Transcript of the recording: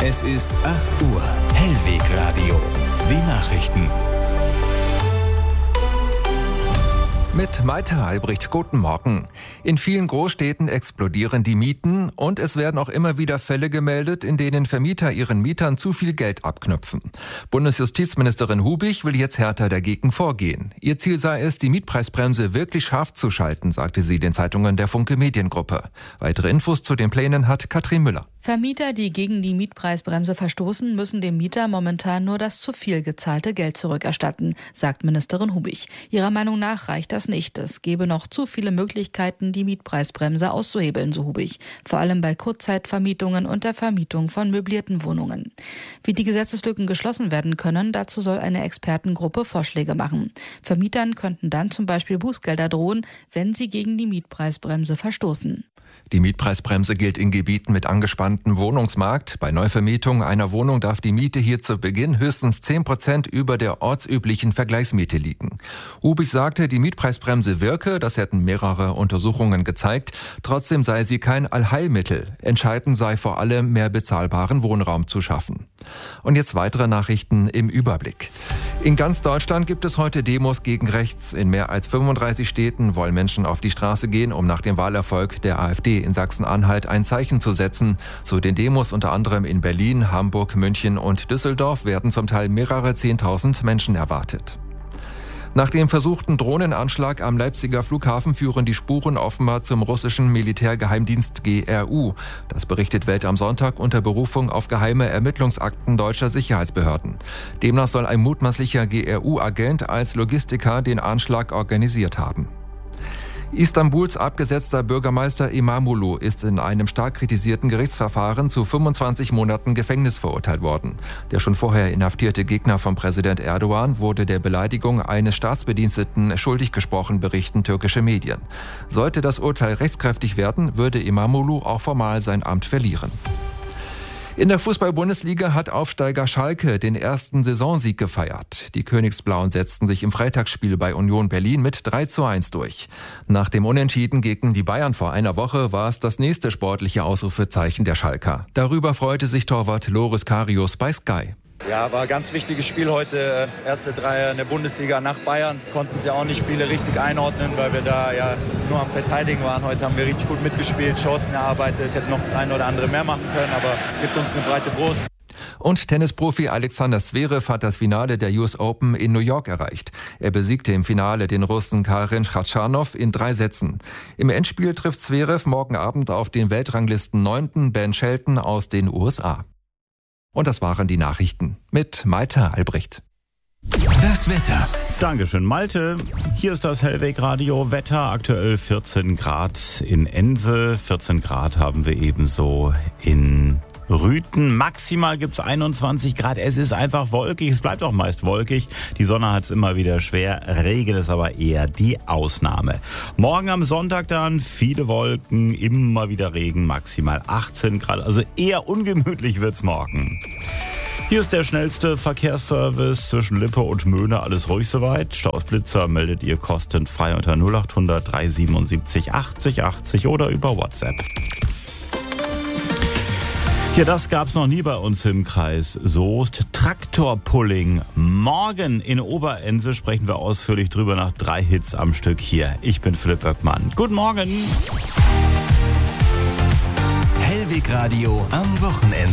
Es ist 8 Uhr. Hellwegradio. Die Nachrichten. Mit Malte Albrecht, guten Morgen. In vielen Großstädten explodieren die Mieten und es werden auch immer wieder Fälle gemeldet, in denen Vermieter ihren Mietern zu viel Geld abknüpfen. Bundesjustizministerin Hubig will jetzt härter dagegen vorgehen. Ihr Ziel sei es, die Mietpreisbremse wirklich scharf zu schalten, sagte sie den Zeitungen der Funke Mediengruppe. Weitere Infos zu den Plänen hat Katrin Müller. Vermieter, die gegen die Mietpreisbremse verstoßen, müssen dem Mieter momentan nur das zu viel gezahlte Geld zurückerstatten, sagt Ministerin Hubig. Ihrer Meinung nach reicht das nicht. Es gebe noch zu viele Möglichkeiten, die Mietpreisbremse auszuhebeln, so Hubig. Vor allem bei Kurzzeitvermietungen und der Vermietung von möblierten Wohnungen. Wie die Gesetzeslücken geschlossen werden können, dazu soll eine Expertengruppe Vorschläge machen. Vermietern könnten dann zum Beispiel Bußgelder drohen, wenn sie gegen die Mietpreisbremse verstoßen. Die Mietpreisbremse gilt in Gebieten mit angespanntem Wohnungsmarkt. Bei Neuvermietung einer Wohnung darf die Miete hier zu Beginn höchstens 10% über der ortsüblichen Vergleichsmiete liegen. Hubig sagte, die Mietpreisbremse wirke, das hätten mehrere Untersuchungen gezeigt. Trotzdem sei sie kein Allheilmittel. Entscheidend sei vor allem, mehr bezahlbaren Wohnraum zu schaffen. Und jetzt weitere Nachrichten im Überblick. In ganz Deutschland gibt es heute Demos gegen rechts. In mehr als 35 Städten wollen Menschen auf die Straße gehen, um nach dem Wahlerfolg der AfD in Sachsen-Anhalt ein Zeichen zu setzen. Zu den Demos unter anderem in Berlin, Hamburg, München und Düsseldorf werden zum Teil mehrere 10.000 Menschen erwartet. Nach dem versuchten Drohnenanschlag am Leipziger Flughafen führen die Spuren offenbar zum russischen Militärgeheimdienst GRU. Das berichtet Welt am Sonntag unter Berufung auf geheime Ermittlungsakten deutscher Sicherheitsbehörden. Demnach soll ein mutmaßlicher GRU-Agent als Logistiker den Anschlag organisiert haben. Istanbuls abgesetzter Bürgermeister Imamoglu ist in einem stark kritisierten Gerichtsverfahren zu 25 Monaten Gefängnis verurteilt worden. Der schon vorher inhaftierte Gegner von Präsident Erdogan wurde der Beleidigung eines Staatsbediensteten schuldig gesprochen, berichten türkische Medien. Sollte das Urteil rechtskräftig werden, würde Imamoglu auch formal sein Amt verlieren. In der Fußball-Bundesliga hat Aufsteiger Schalke den ersten Saisonsieg gefeiert. Die Königsblauen setzten sich im Freitagsspiel bei Union Berlin mit 3:1 durch. Nach dem Unentschieden gegen die Bayern vor einer Woche war es das nächste sportliche Ausrufezeichen der Schalker. Darüber freute sich Torwart Loris Karius bei Sky. Ja, war ein ganz wichtiges Spiel heute. Erste Dreier in der Bundesliga nach Bayern. Konnten sie auch nicht viele richtig einordnen, weil wir da ja nur am Verteidigen waren. Heute haben wir richtig gut mitgespielt, Chancen erarbeitet, hätten noch das eine oder andere mehr machen können, aber gibt uns eine breite Brust. Und Tennisprofi Alexander Zverev hat das Finale der US Open in New York erreicht. Er besiegte im Finale den Russen Karen Khachanov in 3 Sätzen. Im Endspiel trifft Zverev morgen Abend auf den Weltranglisten 9. Ben Shelton aus den USA. Und das waren die Nachrichten mit Malte Albrecht. Das Wetter. Dankeschön, Malte. Hier ist das Hellwegradio. Wetter aktuell 14 Grad in Ense. 14 Grad haben wir ebenso in Rüthen. Maximal gibt's 21 Grad. Es ist einfach wolkig. Es bleibt auch meist wolkig. Die Sonne hat's immer wieder schwer. Regen ist aber eher die Ausnahme. Morgen am Sonntag dann viele Wolken, immer wieder Regen, maximal 18 Grad. Also eher ungemütlich wird's morgen. Hier ist der schnellste Verkehrsservice zwischen Lippe und Möhne. Alles ruhig soweit. Stausblitzer meldet ihr kostenfrei unter 0800 377 80 80 oder über WhatsApp. Ja, das gab's noch nie bei uns im Kreis Soest. Traktorpulling. Morgen in Oberense sprechen wir ausführlich drüber nach 3 Hits am Stück hier. Ich bin Philipp Böckmann. Guten Morgen. Hellwegradio am Wochenende.